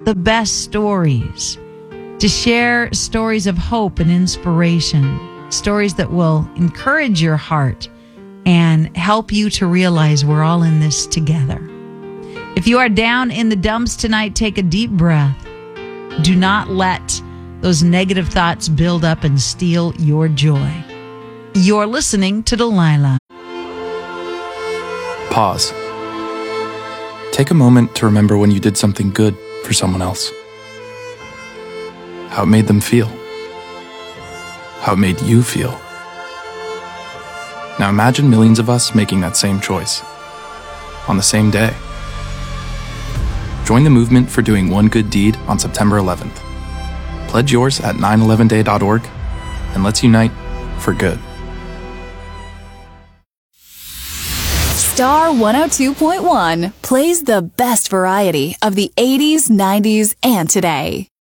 the best stories, to share stories of hope and inspiration, stories that will encourage your heart and help you to realize we're all in this together. If you are down in the dumps tonight, take a deep breath. Do not let those negative thoughts build up and steal your joy. You're listening to Delilah. Pause. Take a moment to remember when you did something good for someone else. How it made them feel. How it made you feel. Now imagine millions of us making that same choice on the same day. Join the movement for doing one good deed on September 11th. Pledge yours at 911day.org and let's unite for good. Star 102.1 plays the best variety of the 80s, 90s, and today.